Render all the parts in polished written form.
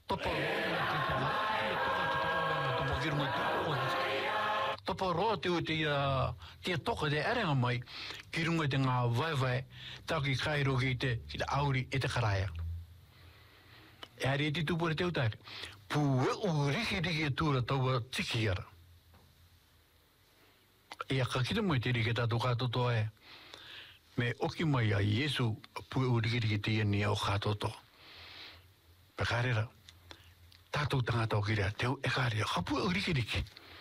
topo topo roti o te toka te arenga mai ki runga te ngā vai tau ki kairo ki te auri e te karaia. E hari e ti tupore te utari. Pu u riki e tūra taua tiki ara. E a kakita mai te rike tātou kātoto e. Me oki mai a Iesu pu u riki te iani au kātoto. Pekarera. Tātou tangata o kirea. Teo e kārea. Hapu u riki.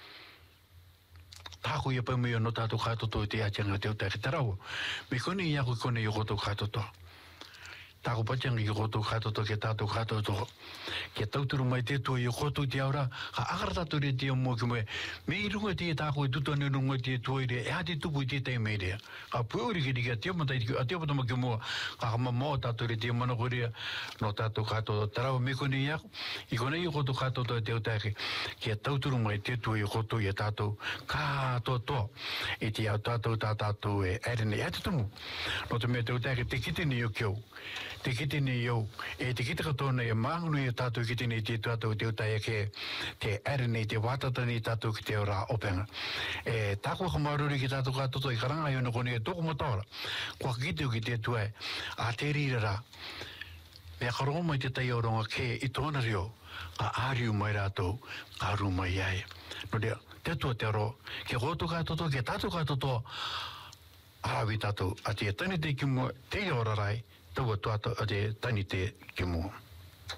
Tāko ia pai mai no tātou kātoto te atianga te utari tarau. Me kone i ako kone i koto kātoto. Tāko pachanga i koto kātoto ke tātou kātoto. Ke tauturu mai te tua i koto te aura. Ka akara tātou re te amu ki mai. Me i runga te tāko i tutane runga te tua i re. E hati tupu i te tei mei rea. Ka puori ki riki a te amatama ki mua. Ka kama mua tātou re te amana korea. No tātou kātoto. Tarau me kone i ako. I kone i koto kātoto te utari. Ke tauturu mai te tua i koto i tātou kātoto. E te au tātou e arene. E hati tumu. No te mea te utari te kite ni o kiau. Te kite ni au, e te kite katona e mahunu i tātou kite ni te tātou te utai ke te arene, te wātata ni tātou ki te ora openga. E tāko kamaruri ki tātou kātoto i karanga i ono kone e toko mataora. Kua kite ki te tuai, a te rira. Mea karongo mai te tai oronga ke i tōna reo, ka āriu mai rātou, ka aru mai ai. No rea, te tua te aro, ke koto kātoto, ke tātou kātoto, arawi tātou, a te tani te ki mua, te ora rai, taua tuata a te tani te ki mua.